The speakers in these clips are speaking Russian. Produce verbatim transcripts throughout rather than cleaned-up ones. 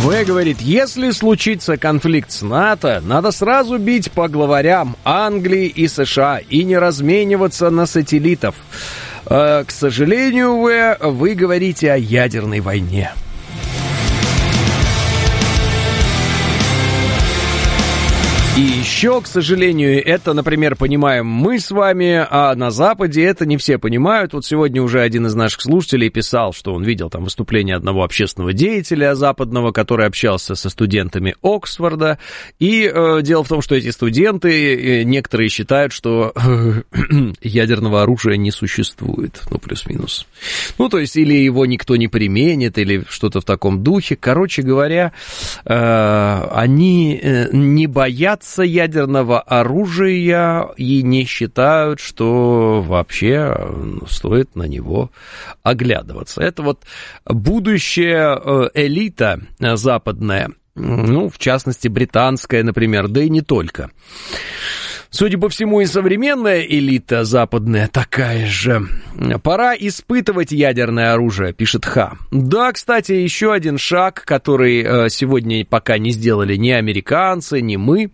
В говорит, если случится конфликт с НАТО, надо сразу бить по главарям Англии и США и не размениваться на сателлитов. Э, к сожалению, вы, вы говорите о ядерной войне. И еще, к сожалению, это, например, понимаем мы с вами, а на Западе это не все понимают. Вот сегодня уже один из наших слушателей писал, что он видел там выступление одного общественного деятеля западного, который общался со студентами Оксфорда. И э, дело в том, что эти студенты, э, некоторые считают, что э, ядерного оружия не существует, ну, плюс-минус. Ну, то есть, или его никто не применит, или что-то в таком духе. Короче говоря, э, они э, не боятся ядерного оружия и не считают, что вообще стоит на него оглядываться. Это вот будущая элита западная, ну, в частности, британская, например, да и не только. Судя по всему, и современная элита западная такая же. Пора испытывать ядерное оружие, пишет Ха. Да, кстати, еще один шаг, который сегодня пока не сделали ни американцы, ни мы,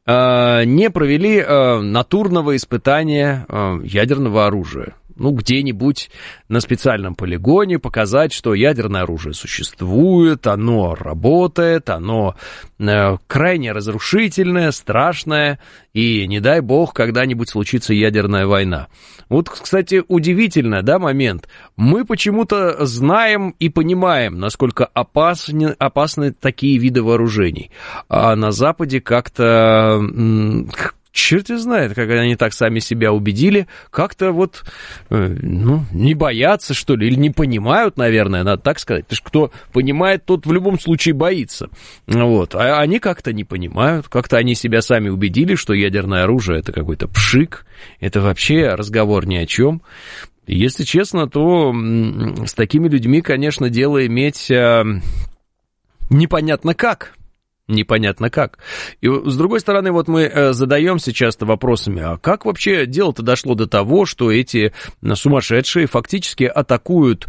не провели натурного испытания ядерного оружия. Ну, где-нибудь на специальном полигоне показать, что ядерное оружие существует, оно работает, оно э, крайне разрушительное, страшное, и, не дай бог, когда-нибудь случится ядерная война. Вот, кстати, удивительно, да, момент. Мы почему-то знаем и понимаем, насколько опасны, опасны такие виды вооружений. А на Западе как-то... М- Черт его знает, как они так сами себя убедили, как-то вот, ну, не боятся, что ли, или не понимают, наверное, надо так сказать. Потому что кто понимает, тот в любом случае боится. Вот. А они как-то не понимают, как-то они себя сами убедили, что ядерное оружие — это какой-то пшик, это вообще разговор ни о чем. И если честно, то с такими людьми, конечно, дело иметь а, непонятно как. Непонятно как. И с другой стороны, вот мы задаемся часто вопросами, а как вообще дело-то дошло до того, что эти сумасшедшие фактически атакуют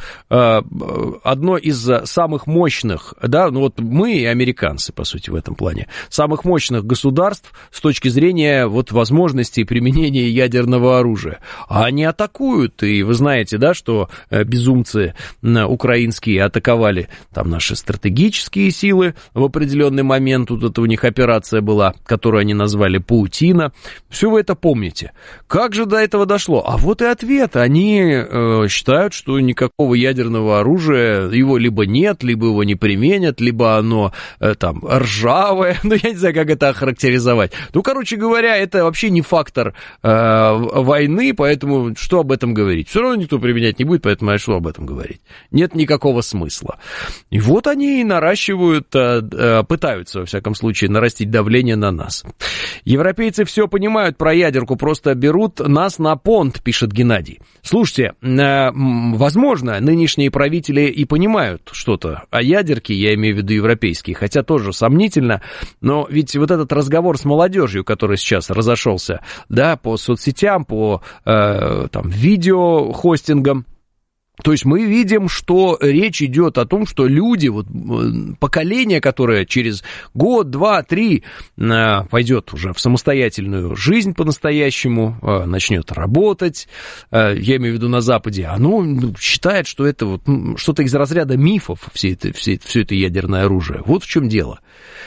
одно из самых мощных, да, ну вот мы и американцы, по сути, в этом плане, самых мощных государств с точки зрения вот возможностей применения ядерного оружия. А они атакуют, и вы знаете, да, что безумцы украинские атаковали там наши стратегические силы в определенный момент. Тут это у них операция была, которую они назвали «Паутина». Все вы это помните. Как же до этого дошло? А вот и ответ. Они э, считают, что никакого ядерного оружия, его либо нет, либо его не применят, либо оно э, там ржавое. Ну, я не знаю, как это охарактеризовать. Ну, короче говоря, это вообще не фактор э, войны, поэтому что об этом говорить? Все равно никто применять не будет, поэтому а что об этом говорить? Нет никакого смысла. И вот они наращивают, э, э, пытаются, во всяком случае, нарастить давление на нас. Европейцы все понимают про ядерку, просто берут нас на понт, пишет Геннадий. Слушайте, э, возможно, нынешние правители и понимают что-то о ядерке, я имею в виду европейские, хотя тоже сомнительно, но ведь вот этот разговор с молодежью, который сейчас разошелся, да, по соцсетям, по э, там, видеохостингам, то есть мы видим, что речь идет о том, что люди, вот, поколение, которое через год, два, три пойдет уже в самостоятельную жизнь по-настоящему, начнет работать, я имею в виду на Западе, оно считает, что это вот что-то из разряда мифов, все это, все, все это ядерное оружие. Вот в чем дело.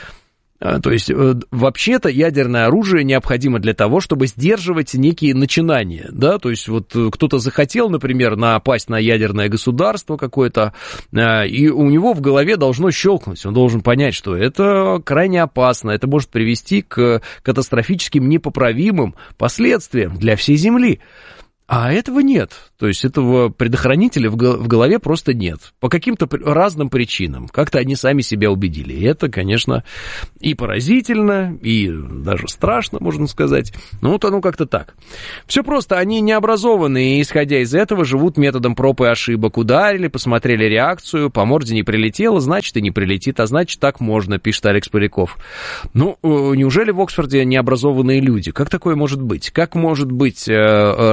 То есть, вообще-то, ядерное оружие необходимо для того, чтобы сдерживать некие начинания, да, то есть, вот кто-то захотел, например, напасть на ядерное государство какое-то, и у него в голове должно щелкнуть, он должен понять, что это крайне опасно, это может привести к катастрофическим непоправимым последствиям для всей Земли. А этого нет, то есть этого предохранителя в голове просто нет, по каким-то разным причинам, как-то они сами себя убедили, и это, конечно, и поразительно, и даже страшно, можно сказать, но вот оно как-то так. Все просто, они необразованные, и, исходя из этого, живут методом проб и ошибок, ударили, посмотрели реакцию, по морде не прилетело, значит, и не прилетит, а значит, так можно, пишет Алекс Поляков. Ну, неужели в Оксфорде необразованные люди? Как такое может быть? Как может быть разговор с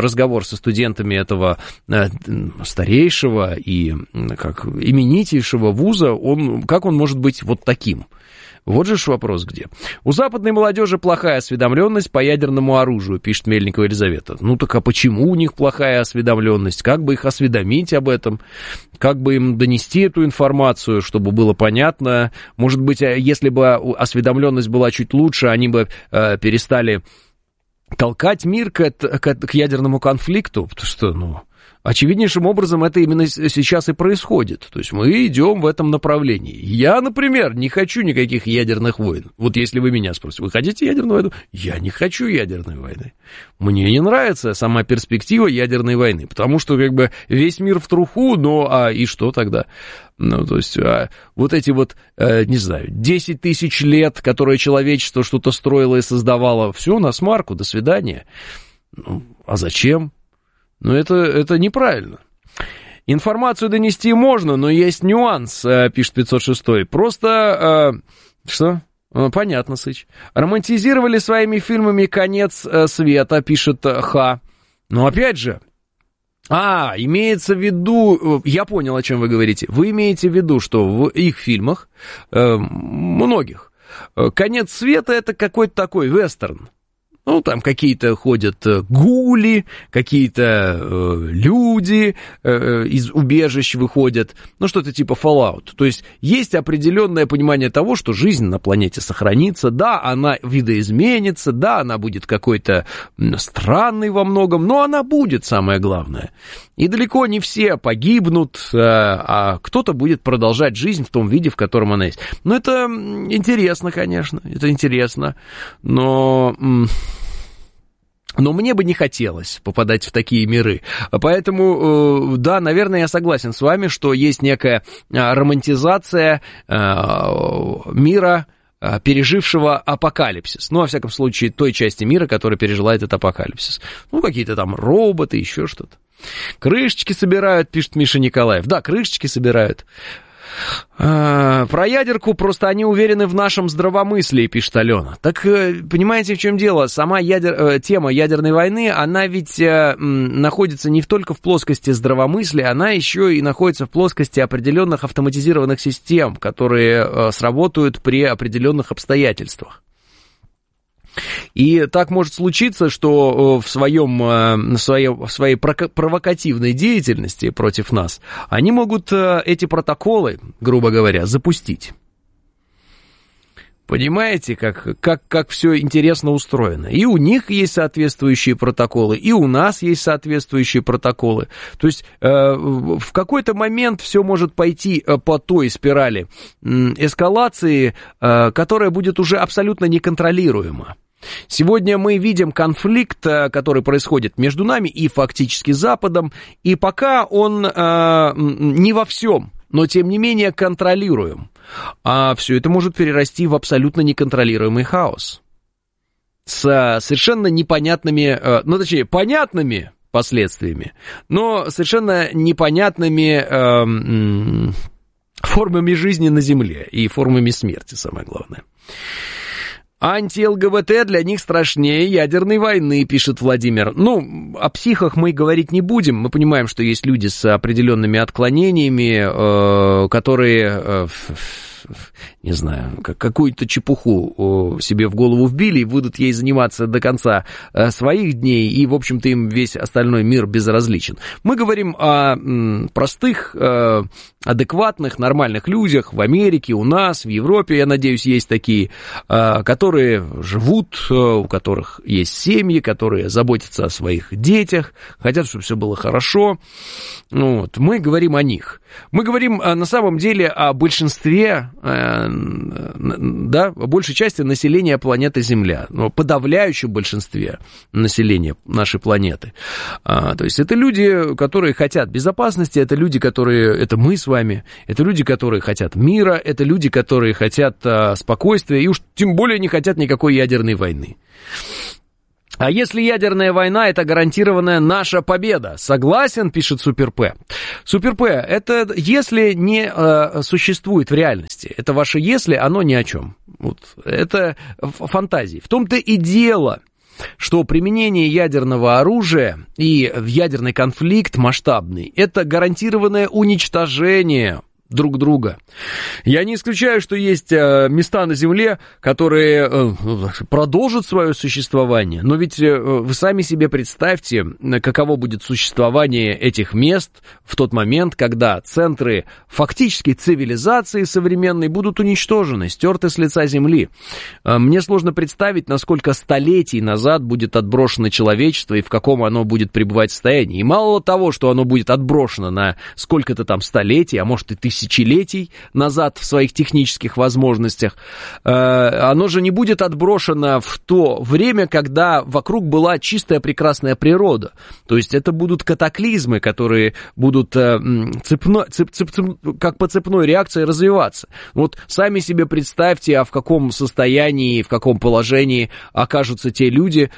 со студентами этого старейшего и как именитейшего вуза, он, как он может быть вот таким? Вот же ж вопрос где. У западной молодежи плохая осведомленность по ядерному оружию, пишет Мельникова Елизавета. Ну так а почему у них плохая осведомленность? Как бы их осведомить об этом? Как бы им донести эту информацию, чтобы было понятно? Может быть, если бы осведомленность была чуть лучше, они бы э, перестали толкать мир к, к, к ядерному конфликту? Потому что, ну... Очевиднейшим образом это именно сейчас и происходит. То есть мы идем в этом направлении. Я, например, не хочу никаких ядерных войн. Вот если вы меня спросите, вы хотите ядерную войну? Я не хочу ядерной войны. Мне не нравится сама перспектива ядерной войны, потому что как бы весь мир в труху, но а и что тогда? Ну, то есть а, вот эти вот, а, не знаю, десять тысяч лет, которые человечество что-то строило и создавало, все, на смарку, до свидания. Ну, а зачем? Ну, это, это неправильно. Информацию донести можно, но есть нюанс, пишет пятьсот шесть. Просто, э, что? Понятно, Сыч. Романтизировали своими фильмами конец света, пишет Ха. Но опять же, а, имеется в виду, я понял, о чем вы говорите. Вы имеете в виду, что в их фильмах, э, многих, конец света это какой-то такой вестерн. Ну, там какие-то ходят гули, какие-то э, люди э, из убежищ выходят, ну, что-то типа Fallout. То есть есть определенное понимание того, что жизнь на планете сохранится, да, она видоизменится, да, она будет какой-то странной во многом, но она будет, самое главное. И далеко не все погибнут, а кто-то будет продолжать жизнь в том виде, в котором она есть. Ну, это интересно, конечно, это интересно, но... Но мне бы не хотелось попадать в такие миры. Поэтому, да, наверное, я согласен с вами, что есть некая романтизация мира, пережившего апокалипсис. Ну, во всяком случае, той части мира, которая пережила этот апокалипсис. Ну, какие-то там роботы, еще что-то. Крышечки собирают, пишет Миша Николаев. Да, крышечки собирают. А, про ядерку просто они уверены в нашем здравомыслии, пишет Алена. Так, понимаете, в чем дело? Сама ядер... тема ядерной войны, она ведь находится не только в плоскости здравомыслия, она еще и находится в плоскости определенных автоматизированных систем, которые сработают при определенных обстоятельствах. И так может случиться, что в, своем, в, своей, в своей провокативной деятельности против нас они могут эти протоколы, грубо говоря, запустить. Понимаете, как, как, как все интересно устроено? И у них есть соответствующие протоколы, и у нас есть соответствующие протоколы. То есть э, в какой-то момент все может пойти по той спирали э, эскалации, э, которая будет уже абсолютно неконтролируема. Сегодня мы видим конфликт, который происходит между нами и фактически Западом, и пока он э, не во всем, но тем не менее контролируем. А все это может перерасти в абсолютно неконтролируемый хаос. С совершенно непонятными, э, ну точнее, понятными последствиями, но совершенно непонятными э, формами жизни на Земле и формами смерти, самое главное. Анти-ЛГБТ для них страшнее ядерной войны, пишет Владимир. Ну, о психах мы говорить не будем. Мы понимаем, что есть люди с определенными отклонениями, э, которые... Э, не знаю, какую-то чепуху себе в голову вбили и будут ей заниматься до конца своих дней, и, в общем-то, им весь остальной мир безразличен. Мы говорим о простых, адекватных, нормальных людях в Америке, у нас, в Европе, я надеюсь, есть такие, которые живут, у которых есть семьи, которые заботятся о своих детях, хотят, чтобы все было хорошо. Вот. Мы говорим о них. Мы говорим на самом деле о большинстве, да, о большей части населения планеты Земля, но подавляющем большинстве населения нашей планеты. То есть это люди, которые хотят безопасности, это люди, которые, это мы с вами, это люди, которые хотят мира, это люди, которые хотят спокойствия и уж тем более не хотят никакой ядерной войны. А если ядерная война, это гарантированная наша победа. Согласен, пишет Супер П. Супер П, это если не э, существует в реальности. Это ваше если, оно ни о чем. Вот. Это фантазии. В том-то и дело, что применение ядерного оружия и ядерный конфликт масштабный – это гарантированное уничтожение друг друга. Я не исключаю, что есть места на Земле, которые продолжат свое существование, но ведь вы сами себе представьте, каково будет существование этих мест в тот момент, когда центры фактически цивилизации современной будут уничтожены, стерты с лица Земли. Мне сложно представить, насколько столетий назад будет отброшено человечество и в каком оно будет пребывать состоянии. И мало того, что оно будет отброшено на сколько-то там столетий, а может и тысячелетий, тысячелетий назад в своих технических возможностях, оно же не будет отброшено в то время, когда вокруг была чистая прекрасная природа. То есть это будут катаклизмы, которые будут цепно, цеп, цеп, цеп, как по цепной реакции развиваться. Вот сами себе представьте, а в каком состоянии, в каком положении окажутся те люди,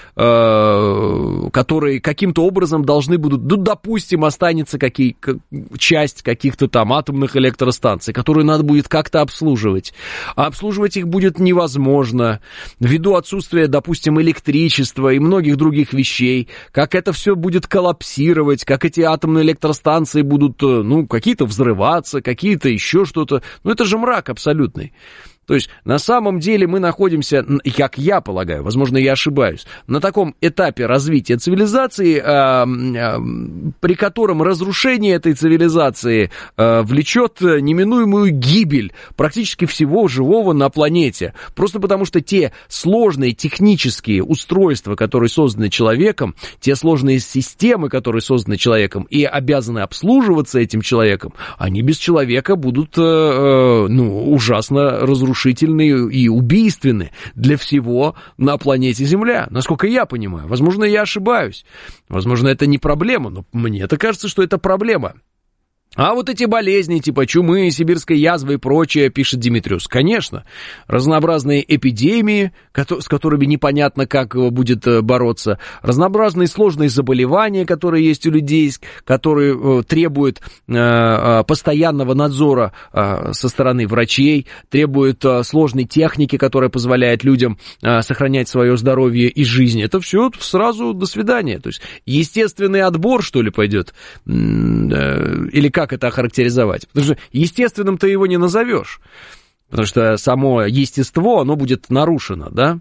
которые каким-то образом должны будут, ну, допустим, останется какие, часть каких-то там атомных электростанций, электростанций, которые надо будет как-то обслуживать. А обслуживать их будет невозможно ввиду отсутствия, допустим, электричества и многих других вещей. Как это все будет коллапсировать, как эти атомные электростанции будут, ну, какие-то взрываться, какие-то еще что-то. Ну, это же мрак абсолютный. То есть, на самом деле мы находимся, как я полагаю, возможно, я ошибаюсь, на таком этапе развития цивилизации, э, э, при котором разрушение этой цивилизации э, влечет неминуемую гибель практически всего живого на планете. Просто потому, что те сложные технические устройства, которые созданы человеком, те сложные системы, которые созданы человеком и обязаны обслуживаться этим человеком, они без человека будут, э, э, ну, ужасно разрушены. Разрушительные и убийственны для всего на планете Земля, насколько я понимаю. Возможно, я ошибаюсь. Возможно, это не проблема, но мне-то кажется, что это проблема. А вот эти болезни, типа чумы, сибирской язвы и прочее, пишет Димитриус, конечно, разнообразные эпидемии, с которыми непонятно, как будет бороться, разнообразные сложные заболевания, которые есть у людей, которые требуют постоянного надзора со стороны врачей, требуют сложной техники, которая позволяет людям сохранять свое здоровье и жизнь. Это все сразу до свидания. То есть естественный отбор, что ли, пойдет? Или как? Как это охарактеризовать? Потому что естественным ты его не назовешь, потому что само естество, оно будет нарушено, да?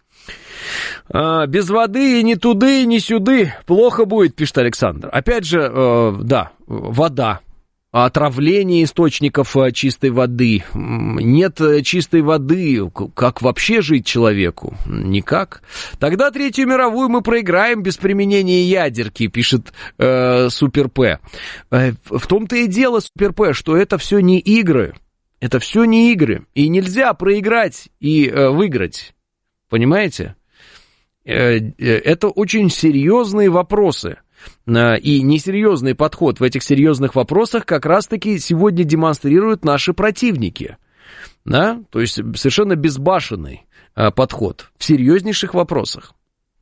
А, без воды ни туды, ни сюды плохо будет, пишет Александр. Опять же, э, да, вода. Отравление источников чистой воды. Нет чистой воды. Как вообще жить человеку? Никак. Тогда Третью мировую мы проиграем без применения ядерки, пишет э, Супер П. Э, в том-то и дело, Супер П, что это все не игры. Это все не игры. И нельзя проиграть и э, выиграть. Понимаете? Э, э, это очень серьезные вопросы. И несерьезный подход в этих серьезных вопросах как раз-таки сегодня демонстрируют наши противники. Да? То есть совершенно безбашенный подход в серьезнейших вопросах.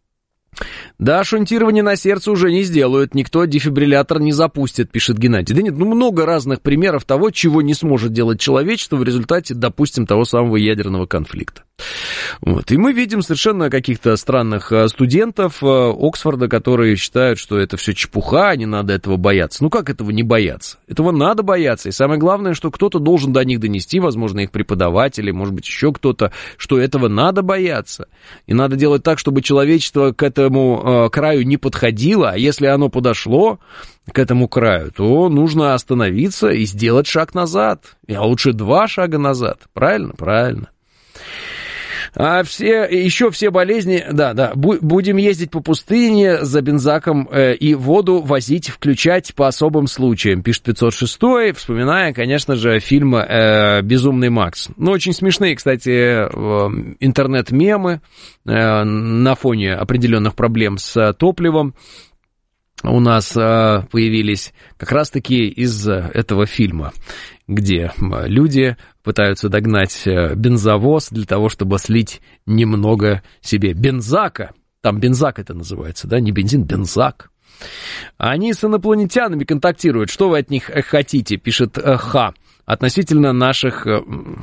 Да, шунтирование на сердце уже не сделают, никто дефибриллятор не запустит, пишет Геннадий. Да нет, ну много разных примеров того, чего не сможет делать человечество в результате, допустим, того самого ядерного конфликта. Вот. И мы видим совершенно каких-то странных студентов Оксфорда, которые считают, что это все чепуха, не надо этого бояться. Ну как этого не бояться? Этого надо бояться. И самое главное, что кто-то должен до них донести, возможно, их преподаватели, может быть, еще кто-то, что этого надо бояться. И надо делать так, чтобы человечество к этому э, краю не подходило, а если оно подошло к этому краю, то нужно остановиться и сделать шаг назад. А лучше два шага назад. Правильно? Правильно. А все, еще все болезни, да, да, будем ездить по пустыне за бензаком э, и воду возить, включать по особым случаям, пишет пятьсот шестой, вспоминая, конечно же, фильм э, «Безумный Макс». Ну, очень смешные, кстати, э, интернет-мемы э, на фоне определенных проблем с топливом у нас э, появились как раз-таки из этого фильма, где люди пытаются догнать бензовоз для того, чтобы слить немного себе бензака. Там бензак это называется, да, не бензин, бензак. Они с инопланетянами контактируют. Что вы от них хотите, пишет Ха, относительно наших